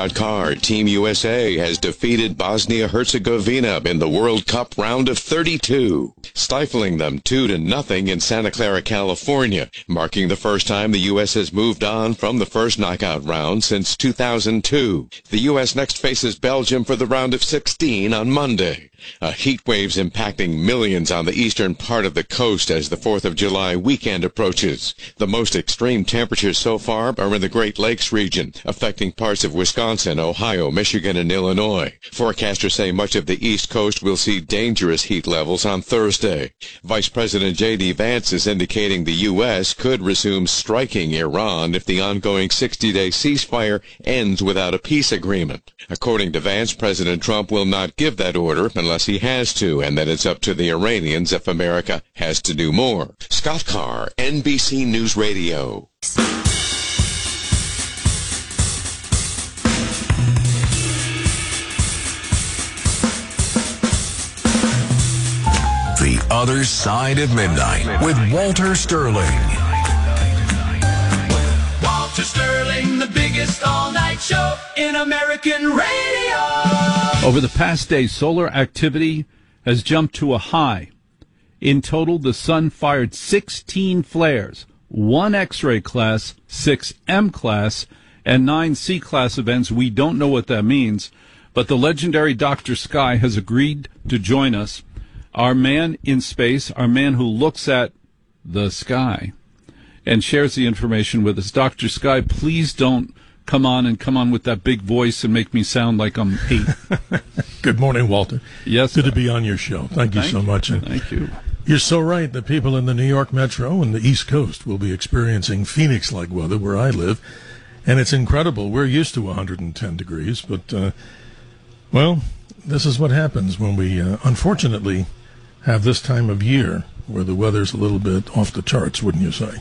Scott Carr, Team USA has defeated Bosnia-Herzegovina in the World Cup round of 32, stifling them 2-0 in Santa Clara, California, marking the first time the U.S. has moved on from the first knockout round since 2002. The U.S. next faces Belgium for the round of 16 on Monday. A heat wave's impacting millions on the eastern part of the coast as the 4th of July weekend approaches. The most extreme temperatures so far are in the Great Lakes region, affecting parts of Wisconsin, Ohio, Michigan, and Illinois. Forecasters say much of the East Coast will see dangerous heat levels on Thursday. Vice President J.D. Vance is indicating the U.S. could resume striking Iran if the ongoing 60-day ceasefire ends without a peace agreement. According to Vance, President Trump will not give that order unless he has to, and that it's up to the Iranians if America has to do more. Scott Carr, NBC News Radio. The Other Side of Midnight with Walter Sterling. Walter Sterling, the biggest all-night show in American radio. Over the past day, solar activity has jumped to a high. In total, the sun fired 16 flares, 1 X-ray class, 6 M class, and 9 C class events. We don't know what that means, but the legendary Dr. Sky has agreed to join us. Our man in space, our man who looks at the sky and shares the information with us. Dr. Sky, please don't come on with that big voice and make me sound like I'm 8. Good morning, Walter. Yes. Good to be on your show. Thank you so much. And thank you. You're so right. The people in the New York Metro and the East Coast will be experiencing Phoenix-like weather where I live. And it's incredible. We're used to 110 degrees. But, well, this is what happens when we, unfortunately, have this time of year where the weather's a little bit off the charts, wouldn't you say?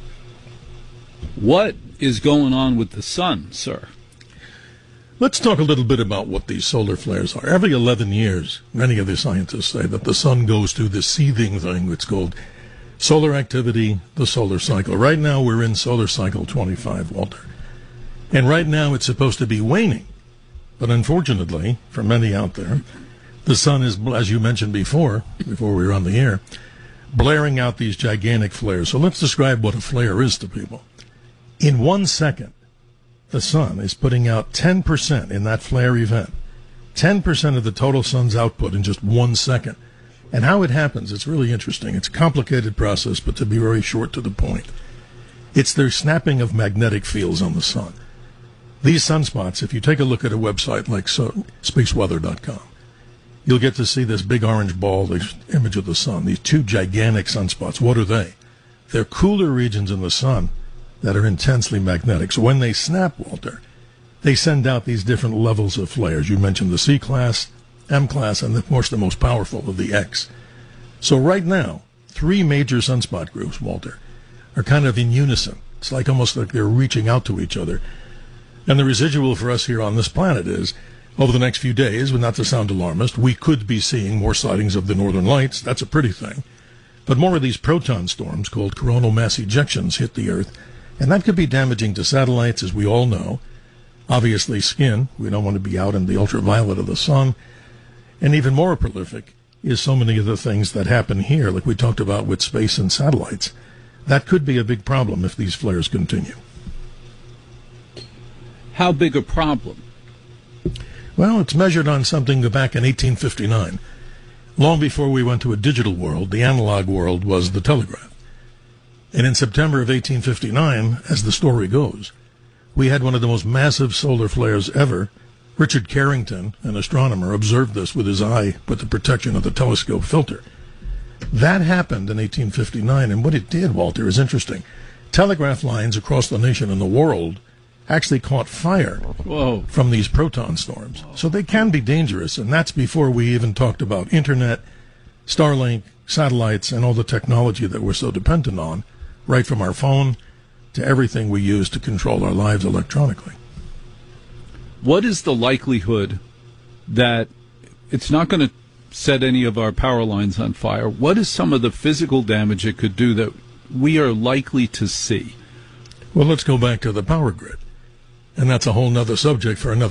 What is going on with the sun, sir? Let's talk a little bit about what these solar flares are. Every 11 years, many of the scientists say that the sun goes through this seething thing. It's called solar activity, the solar cycle. Right now, we're in solar cycle 25, Walter. And right now, it's supposed to be waning. But unfortunately, for many out there, the sun is, as you mentioned before we were on the air, blaring out these gigantic flares. So let's describe what a flare is to people. In 1 second, the sun is putting out 10% in that flare event. 10% of the total sun's output in just 1 second. And how it happens, it's really interesting. It's a complicated process, but to be very short to the point. It's the snapping of magnetic fields on the sun. These sunspots, if you take a look at a website like spaceweather.com, you'll get to see this big orange ball, this image of the sun, these 2 gigantic sunspots. What are they? They're cooler regions in the sun that are intensely magnetic. So when they snap, Walter, they send out these different levels of flares. You mentioned the C class, M class, and of course the most powerful of the X. So right now, 3 major sunspot groups, Walter, are kind of in unison. It's like almost like they're reaching out to each other. And the residual for us here on this planet is, over the next few days, but not to sound alarmist, we could be seeing more sightings of the northern lights. That's a pretty thing. But more of these proton storms called coronal mass ejections hit the Earth, and that could be damaging to satellites, as we all know. Obviously, skin. We don't want to be out in the ultraviolet of the sun. And even more prolific is so many of the things that happen here, like we talked about with space and satellites. That could be a big problem if these flares continue. How big a problem? Well, it's measured on something back in 1859. Long before we went to a digital world, the analog world was the telegraph. And in September of 1859, as the story goes, we had one of the most massive solar flares ever. Richard Carrington, an astronomer, observed this with his eye with the protection of the telescope filter. That happened in 1859, and what it did, Walter, is interesting. Telegraph lines across the nation and the world actually caught fire from these proton storms. So they can be dangerous, and that's before we even talked about internet, Starlink, satellites, and all the technology that we're so dependent on, right from our phone to everything we use to control our lives electronically. What is the likelihood that it's not going to set any of our power lines on fire? What is some of the physical damage it could do that we are likely to see? Well, let's go back to the power grid. And that's a whole nother subject for another